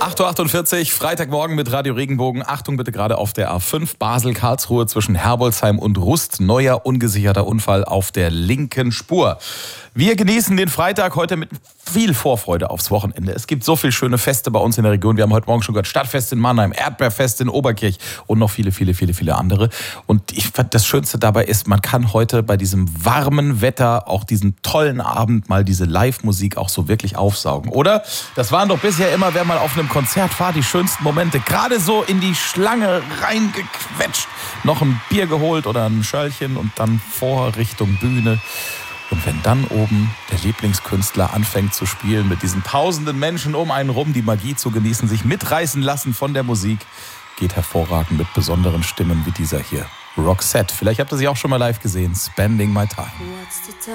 8.48 Uhr, Freitagmorgen mit Radio Regenbogen. Achtung bitte, gerade auf der A5 Basel-Karlsruhe zwischen Herbolzheim und Rust. Neuer ungesicherter Unfall auf der linken Spur. Wir genießen den Freitag heute mit viel Vorfreude aufs Wochenende. Es gibt so viele schöne Feste bei uns in der Region. Wir haben heute Morgen schon gehört, Stadtfest in Mannheim, Erdbeerfest in Oberkirch und noch viele andere. Und ich fand, das Schönste dabei ist, man kann heute bei diesem warmen Wetter, auch diesen tollen Abend, mal diese Live-Musik auch so wirklich aufsaugen, oder? Das waren doch bisher immer, wer mal auf einem Konzert war, die schönsten Momente. Gerade so in die Schlange reingequetscht, noch ein Bier geholt oder ein Schörlchen und dann vor Richtung Bühne. Und wenn dann oben der Lieblingskünstler anfängt zu spielen, mit diesen tausenden Menschen um einen rum, die Magie zu genießen, sich mitreißen lassen von der Musik, geht hervorragend mit besonderen Stimmen wie dieser hier. Roxette, vielleicht habt ihr sie auch schon mal live gesehen. Spending My Time.